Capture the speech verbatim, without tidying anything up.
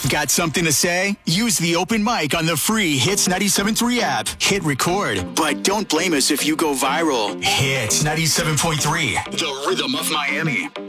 Got something to say? Use the open mic on the free Hits ninety-seven point three app. Hit record, but don't blame us if you go viral. Hits ninety-seven point three, the rhythm of Miami.